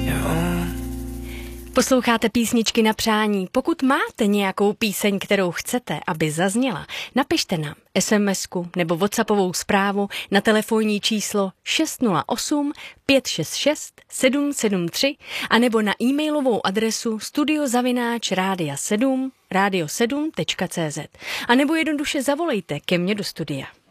Posloucháte Písničky na přání. Pokud máte nějakou píseň, kterou chcete, aby zazněla, napište nám SMS-ku nebo WhatsAppovou zprávu na telefonní číslo 608 566 773 anebo na e-mailovou adresu studio@radio7.cz a nebo jednoduše zavolejte ke mně do studia.